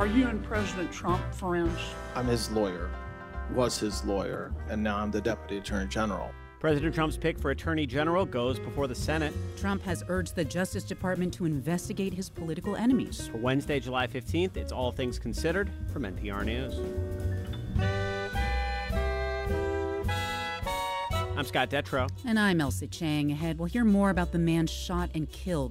Are you and President Trump friends? I'm his lawyer, was his lawyer, and now I'm the Deputy Attorney General. President Trump's pick for Attorney General goes before the Senate. Trump has urged the Justice Department to investigate his political enemies. For Wednesday, July 15th, it's All Things Considered from NPR News. I'm Scott Detrow. And I'm Elsa Chang. Ahead, we'll hear more about the man shot and killed